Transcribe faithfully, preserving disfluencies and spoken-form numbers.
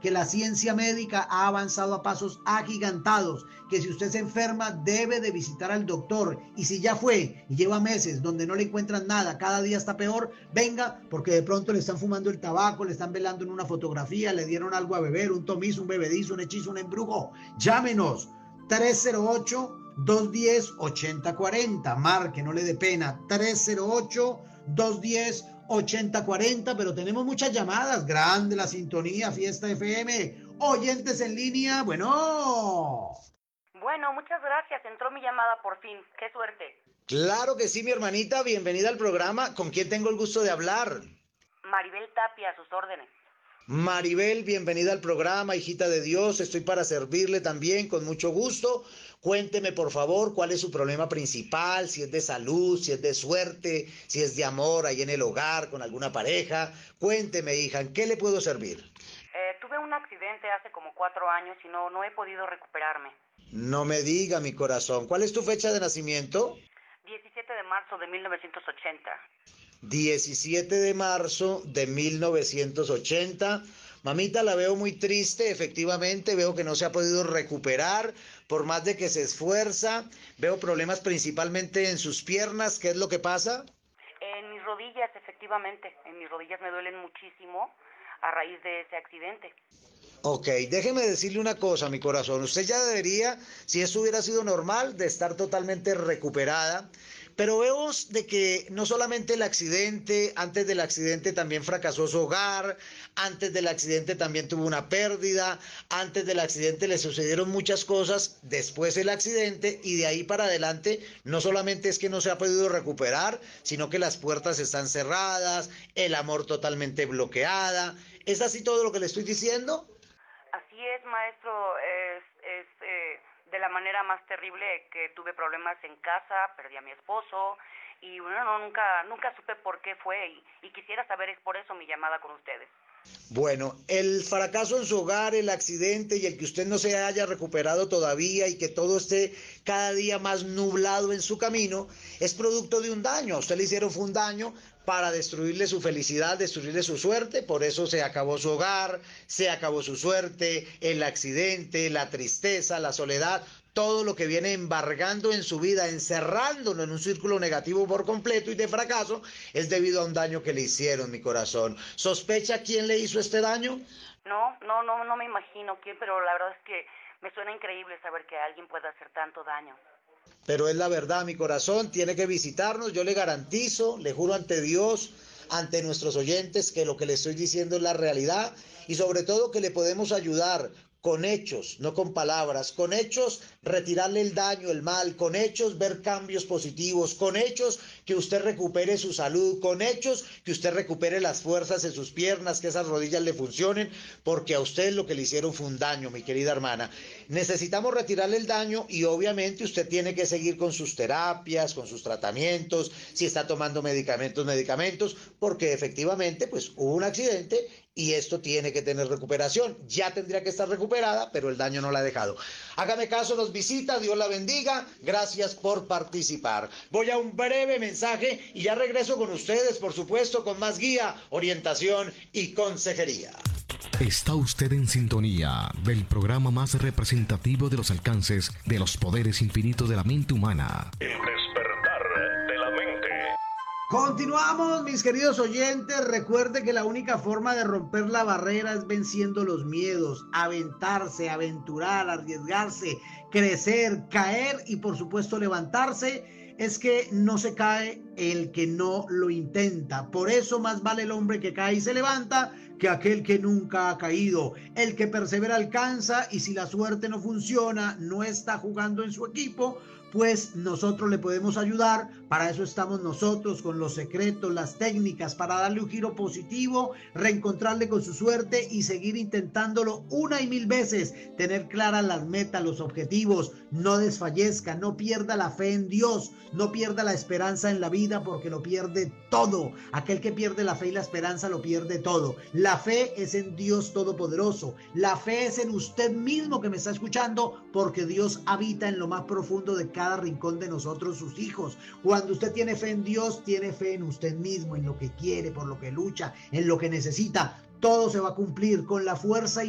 que la ciencia médica ha avanzado a pasos agigantados, que si usted se enferma debe de visitar al doctor, y si ya fue y lleva meses donde no le encuentran nada, cada día está peor, venga, porque de pronto le están fumando el tabaco, le están velando en una fotografía, le dieron algo a beber, un tomizo, un bebedizo, un hechizo, un embrujo. Llámenos tres cero ocho, dos uno cero, ocho cero cuatro cero, marque, no le dé pena, tres cero ocho, dos uno cero, ocho cero cuatro cero, pero tenemos muchas llamadas, grande la sintonía, Fiesta F M, oyentes en línea, bueno. Bueno, muchas gracias, entró mi llamada por fin, qué suerte. Claro que sí, mi hermanita, bienvenida al programa, ¿con quién tengo el gusto de hablar? Maribel Tapia, a sus órdenes. Maribel, bienvenida al programa, hijita de Dios, estoy para servirle también con mucho gusto. Cuénteme por favor cuál es su problema principal, si es de salud, si es de suerte, si es de amor ahí en el hogar, con alguna pareja. Cuénteme, hija, ¿en qué le puedo servir? Eh, tuve un accidente hace como cuatro años y no, no he podido recuperarme. No me diga, mi corazón, ¿cuál es tu fecha de nacimiento? diecisiete de marzo de mil novecientos ochenta. diecisiete de marzo de mil novecientos ochenta. Mamita, la veo muy triste, efectivamente, veo que no se ha podido recuperar por más de que se esfuerza. Veo problemas principalmente en sus piernas, ¿qué es lo que pasa? En mis rodillas, efectivamente, en mis rodillas me duelen muchísimo a raíz de ese accidente. Ok, déjeme decirle una cosa, mi corazón. Usted ya debería, si eso hubiera sido normal, de estar totalmente recuperada. Pero veo de que no solamente el accidente, antes del accidente también fracasó su hogar, antes del accidente también tuvo una pérdida, antes del accidente le sucedieron muchas cosas, después el accidente y de ahí para adelante no solamente es que no se ha podido recuperar, sino que las puertas están cerradas, el amor totalmente bloqueada. ¿Es así todo lo que le estoy diciendo? Así es, maestro, es, es eh, de la manera más terrible que tuve problemas en casa, perdí a mi esposo y bueno, no, nunca, nunca supe por qué fue y, y quisiera saber, es por eso mi llamada con ustedes. Bueno, el fracaso en su hogar, el accidente y el que usted no se haya recuperado todavía y que todo esté cada día más nublado en su camino, es producto de un daño. A usted le hicieron fue un daño para destruirle su felicidad, destruirle su suerte, por eso se acabó su hogar, se acabó su suerte, el accidente, la tristeza, la soledad, todo lo que viene embargando en su vida, encerrándolo en un círculo negativo por completo y de fracaso, es debido a un daño que le hicieron, mi corazón. ¿Sospecha quién le hizo este daño? No, no, no, no me imagino quién, pero la verdad es que me suena increíble saber que alguien puede hacer tanto daño. Pero es la verdad, mi corazón, tiene que visitarnos, yo le garantizo, le juro ante Dios, ante nuestros oyentes, que lo que le estoy diciendo es la realidad y sobre todo que le podemos ayudar con hechos, no con palabras, con hechos retirarle el daño, el mal, con hechos ver cambios positivos, con hechos que usted recupere su salud, con hechos que usted recupere las fuerzas en sus piernas, que esas rodillas le funcionen, porque a usted lo que le hicieron fue un daño, mi querida hermana. Necesitamos retirarle el daño y obviamente usted tiene que seguir con sus terapias, con sus tratamientos, si está tomando medicamentos, medicamentos, porque efectivamente pues hubo un accidente y esto tiene que tener recuperación. Ya tendría que estar recuperada, pero el daño no la ha dejado. Hágame caso, nos visita, Dios la bendiga. Gracias por participar. Voy a un breve mensaje y ya regreso con ustedes, por supuesto, con más guía, orientación y consejería. Está usted en sintonía del programa más representativo de los alcances de los poderes infinitos de la mente humana. El despertar de la mente. Continuamos, mis queridos oyentes. Recuerde que la única forma de romper la barrera es venciendo los miedos, aventarse, aventurar, arriesgarse, crecer, caer y por supuesto levantarse. Es que no se cae el que no lo intenta. Por eso más vale el hombre que cae y se levanta que aquel que nunca ha caído. El que persevera alcanza, y si la suerte no funciona, no está jugando en su equipo, pues nosotros le podemos ayudar. Para eso estamos nosotros, con los secretos, las técnicas, para darle un giro positivo, reencontrarle con su suerte y seguir intentándolo una y mil veces. Tener claras las metas, los objetivos, no desfallezca, no pierda la fe en Dios, no pierda la esperanza en la vida, porque lo pierde todo. Aquel que pierde la fe y la esperanza lo pierde todo. La fe es en Dios Todopoderoso, la fe es en usted mismo que me está escuchando, porque Dios habita en lo más profundo de cada rincón de nosotros, sus hijos. Cuando usted tiene fe en Dios, tiene fe en usted mismo, en lo que quiere, por lo que lucha, en lo que necesita. Todo se va a cumplir con la fuerza y